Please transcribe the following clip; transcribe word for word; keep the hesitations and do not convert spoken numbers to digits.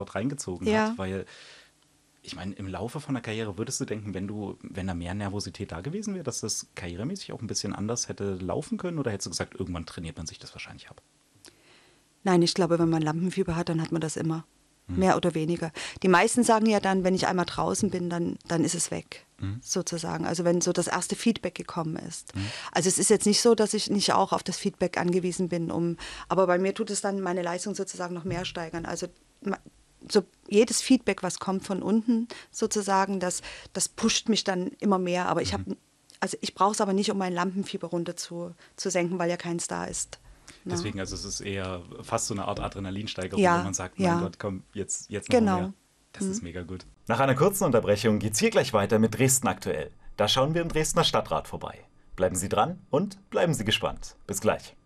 reingezogen Ja. hat, weil ich meine, im Laufe von der Karriere würdest du denken, wenn du, wenn da mehr Nervosität da gewesen wäre, dass das karrieremäßig auch ein bisschen anders hätte laufen können, oder hättest du gesagt, irgendwann trainiert man sich das wahrscheinlich ab? Nein, ich glaube, wenn man Lampenfieber hat, dann hat man das immer. Mhm. Mehr oder weniger. Die meisten sagen ja dann, wenn ich einmal draußen bin, dann, dann ist es weg, Mhm. sozusagen. Also wenn so das erste Feedback gekommen ist. Mhm. Also es ist jetzt nicht so, dass ich nicht auch auf das Feedback angewiesen bin, um, aber bei mir tut es dann meine Leistung sozusagen noch mehr steigern. Also ma- so jedes Feedback, was kommt von unten sozusagen, das, das pusht mich dann immer mehr. Aber ich habe, also ich brauche es aber nicht, um mein Lampenfieber runter zu, zu senken, weil ja keins da ist. Na? Deswegen, also es ist eher fast so eine Art Adrenalinsteigerung, Ja, wo man sagt, ja. mein Gott, komm, jetzt, jetzt noch Genau. mehr. Das ist mega gut. Nach einer kurzen Unterbrechung geht's hier gleich weiter mit Dresden aktuell. Da schauen wir im Dresdner Stadtrat vorbei. Bleiben Sie dran und bleiben Sie gespannt. Bis gleich.